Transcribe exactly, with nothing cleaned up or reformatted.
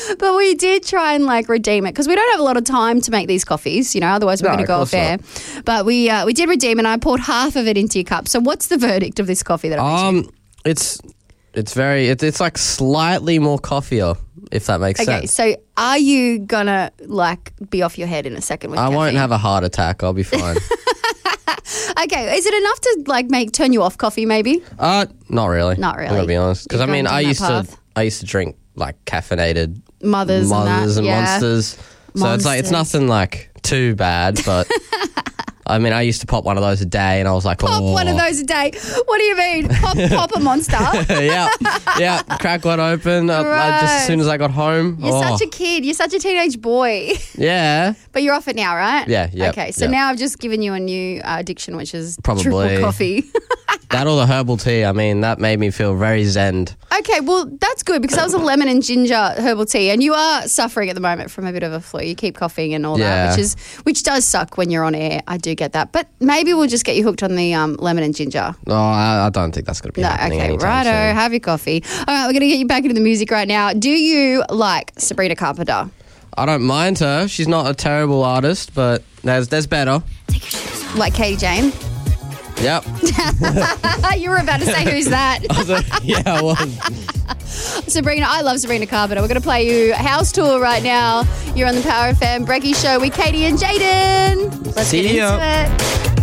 But we did try and like redeem it because we don't have a lot of time to make these coffees, you know, otherwise we're No, going to of go off course air. But we uh, we did redeem, and I poured half of it into your cup. So what's the verdict of this coffee that I made you? Um, it's it's very it's it's like slightly more coffeeier, if that makes Okay, sense. so are you gonna like be off your head in a second with I caffeine? won't have a heart attack. I'll be fine. Okay, is it enough to like make turn you off coffee? Maybe. uh, not really. Not I'm really. gonna be honest, because I You've mean, gone I down used that to path. I used to drink like caffeinated Mothers, mothers and, and, that, yeah. monsters. So it's like it's Monsters. nothing like too bad, but I mean, I used to pop one of those a day, and I was like, Pop oh. one of those a day. What do you mean? Pop, pop a monster. yeah, yeah. Crack one open uh, uh, just as soon as I got home. You're oh. such a kid. You're such a teenage boy. yeah. But you're off it now, right? Yeah, yeah, Okay, so yeah. now I've just given you a new uh, addiction, which is Probably. triple coffee. That or the herbal tea. I mean, that made me feel very zen. Okay, well, that's good because that was a lemon and ginger herbal tea, and you are suffering at the moment from a bit of a flu. You keep coughing and all that, Yeah. which is which does suck when you're on air. I do get that, but maybe we'll just get you hooked on the um, lemon and ginger. Oh, I, I don't think that's going to be No, happening okay, anytime righto. soon. Have your coffee. All right, we're going to get you back into the music right now. Do you like Sabrina Carpenter? I don't mind her. She's not a terrible artist, but there's there's better. Like Katie Jane? Yep. You were about to say who's that? yeah, I was. Sabrina, I love Sabrina Carpenter. We're going to play you House Tour right now. You're on the Power F M Brekkie Show with Katie and Jaden. Let's See get ya. into it.